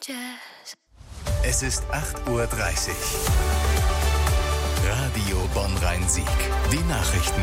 Es ist 8:30 Uhr. Radio Bonn-Rhein-Sieg. Die Nachrichten.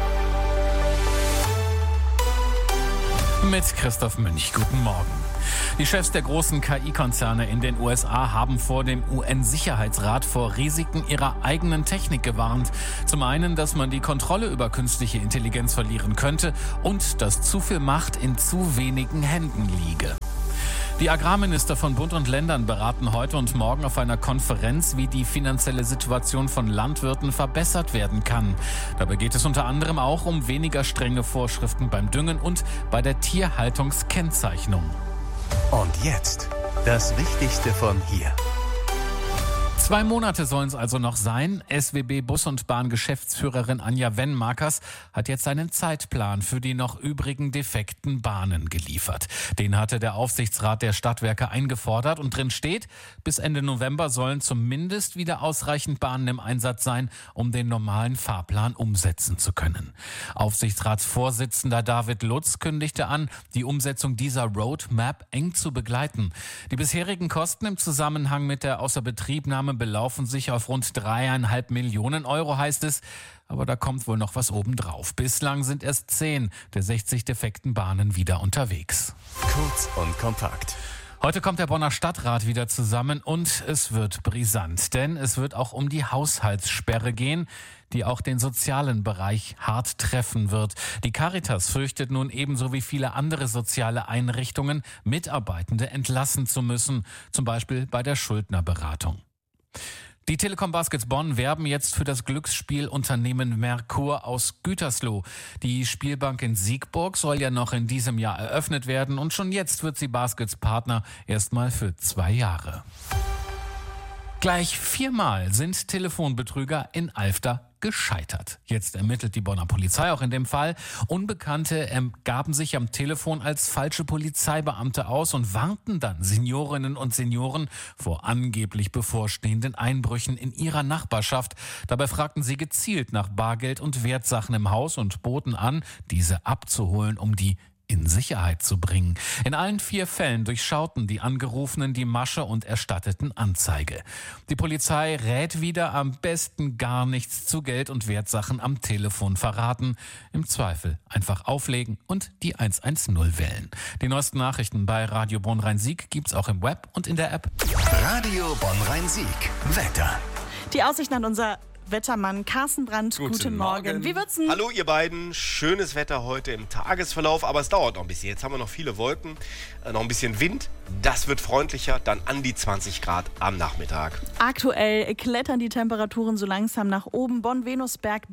Mit Christoph Münch. Guten Morgen. Die Chefs der großen KI-Konzerne in den USA haben vor dem UN-Sicherheitsrat vor Risiken ihrer eigenen Technik gewarnt. Zum einen, dass man die Kontrolle über künstliche Intelligenz verlieren könnte und dass zu viel Macht in zu wenigen Händen liege. Die Agrarminister von Bund und Ländern beraten heute und morgen auf einer Konferenz, wie die finanzielle Situation von Landwirten verbessert werden kann. Dabei geht es unter anderem auch um weniger strenge Vorschriften beim Düngen und bei der Tierhaltungskennzeichnung. Und jetzt das Wichtigste von hier. 2 Monate sollen es also noch sein. SWB Bus- und Bahn-Geschäftsführerin Anja Wenmakers hat jetzt einen Zeitplan für die noch übrigen defekten Bahnen geliefert. Den hatte der Aufsichtsrat der Stadtwerke eingefordert und drin steht, bis Ende November sollen zumindest wieder ausreichend Bahnen im Einsatz sein, um den normalen Fahrplan umsetzen zu können. Aufsichtsratsvorsitzender David Lutz kündigte an, die Umsetzung dieser Roadmap eng zu begleiten. Die bisherigen Kosten im Zusammenhang mit der Außerbetriebnahme belaufen sich auf rund 3,5 Millionen Euro, heißt es. Aber da kommt wohl noch was obendrauf. Bislang sind erst 10 der 60 defekten Bahnen wieder unterwegs. Kurz und kompakt. Heute kommt der Bonner Stadtrat wieder zusammen und es wird brisant. Denn es wird auch um die Haushaltssperre gehen, die auch den sozialen Bereich hart treffen wird. Die Caritas fürchtet nun ebenso wie viele andere soziale Einrichtungen, Mitarbeitende entlassen zu müssen. Zum Beispiel bei der Schuldnerberatung. Die Telekom Baskets Bonn werben jetzt für das Glücksspielunternehmen Merkur aus Gütersloh. Die Spielbank in Siegburg soll ja noch in diesem Jahr eröffnet werden und schon jetzt wird sie Baskets Partner erstmal für 2 Jahre. Gleich 4-mal sind Telefonbetrüger in Alfter gescheitert. Jetzt ermittelt die Bonner Polizei auch in dem Fall. Unbekannte gaben sich am Telefon als falsche Polizeibeamte aus und warnten dann Seniorinnen und Senioren vor angeblich bevorstehenden Einbrüchen in ihrer Nachbarschaft. Dabei fragten sie gezielt nach Bargeld und Wertsachen im Haus und boten an, diese abzuholen, um die in Sicherheit zu bringen. In allen 4 Fällen durchschauten die Angerufenen die Masche und erstatteten Anzeige. Die Polizei rät wieder, am besten gar nichts zu Geld und Wertsachen am Telefon verraten. Im Zweifel einfach auflegen und die 110 wählen. Die neuesten Nachrichten bei Radio Bonn-Rhein-Sieg gibt's auch im Web und in der App. Radio Bonn-Rhein-Sieg. Wetter. Die Aussicht an unser Wettermann Carsten Brandt. Guten Morgen. Wie wird's denn? Hallo ihr beiden, schönes Wetter heute im Tagesverlauf, aber es dauert noch ein bisschen. Jetzt haben wir noch viele Wolken, noch ein bisschen Wind. Das wird freundlicher, dann an die 20 Grad am Nachmittag. Aktuell klettern die Temperaturen so langsam nach oben. Bonn-Venusberg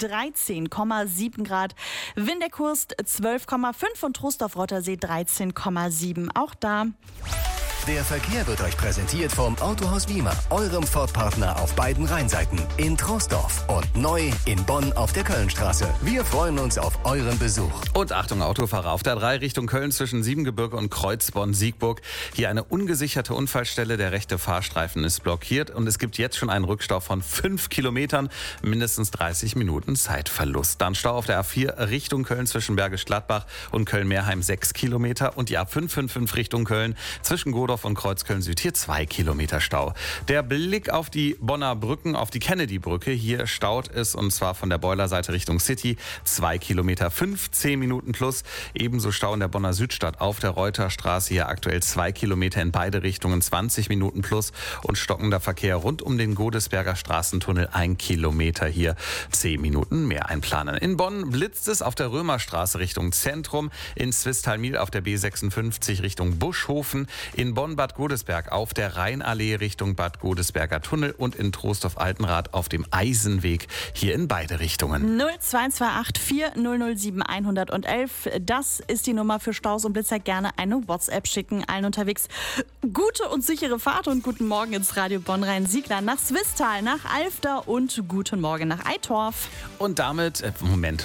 13,7 Grad, Windeck-Hurst 12,5 und Trostorf-Rottersee 13,7. Auch da. Der Verkehr wird euch präsentiert vom Autohaus Wiemer, eurem Ford-Partner auf beiden Rheinseiten, in Troisdorf und neu in Bonn auf der Kölnstraße. Wir freuen uns auf euren Besuch. Und Achtung, Autofahrer auf der 3 Richtung Köln zwischen Siebengebirge und Kreuzbonn-Siegburg. Hier eine ungesicherte Unfallstelle, der rechte Fahrstreifen ist blockiert und es gibt jetzt schon einen Rückstau von 5 Kilometern, mindestens 30 Minuten Zeitverlust. Dann Stau auf der A4 Richtung Köln zwischen Bergisch Gladbach und Köln-Meerheim 6 Kilometer und die A555 Richtung Köln zwischen Godorf und Kreuzköln Süd hier 2 Kilometer Stau. Der Blick auf die Bonner Brücken, auf die Kennedy-Brücke. Hier staut es und zwar von der Boilerseite Richtung City 2 Kilometer, 15 Minuten plus. Ebenso Stau in der Bonner Südstadt auf der Reuterstraße hier aktuell 2 Kilometer in beide Richtungen, 20 Minuten plus und stockender Verkehr rund um den Godesberger Straßentunnel 1 Kilometer hier 10 Minuten mehr einplanen. In Bonn blitzt es auf der Römerstraße Richtung Zentrum, in Swisthalmil auf der B56 Richtung Buschhofen, in Bonn-Bad Godesberg auf der Rheinallee Richtung Bad Godesberger Tunnel und in Trostorf-Altenrath auf dem Eisenweg hier in beide Richtungen. 0228 4007 111. Das ist die Nummer für Staus und Blitzer. Gerne eine WhatsApp schicken. Allen unterwegs gute und sichere Fahrt und guten Morgen ins Radio Bonn-Rhein-Sieg, nach Swisttal, nach Alfter und guten Morgen nach Eitorf. Und damit, Moment.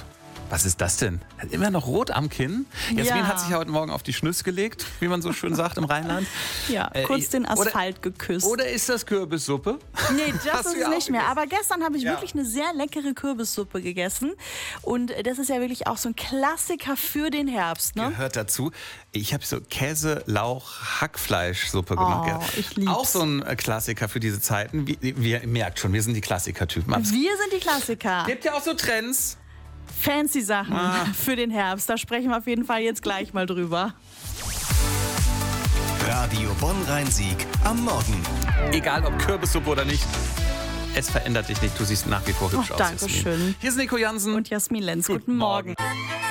Was ist das denn? Immer noch rot am Kinn? Jasmin Ja. hat sich ja heute Morgen auf die Schnüsse gelegt, wie man so schön sagt im Rheinland. Ja, kurz den Asphalt geküsst. Oder ist das Kürbissuppe? Nee, das Hast ist du es ja nicht auch mehr. gegessen. Aber gestern habe ich wirklich eine sehr leckere Kürbissuppe gegessen. Und das ist ja wirklich auch so ein Klassiker für den Herbst. Ne? Gehört dazu. Ich habe so Käse, Lauch, Hackfleischsuppe gemacht. ich lieb's. Auch so ein Klassiker für diese Zeiten. Ihr merkt schon, wir sind die Klassiker-Typen. Wir sind die Klassiker. Gibt ja auch so Trends. Fancy Sachen für den Herbst. Da sprechen wir auf jeden Fall jetzt gleich mal drüber. Radio Bonn-Rhein-Sieg am Morgen. Egal ob Kürbissuppe oder nicht. Es verändert dich nicht. Du siehst nach wie vor hübsch aus. Dankeschön. Jasmin. Hier ist Nico Jansen. Und Jasmin Lenz. Guten Morgen.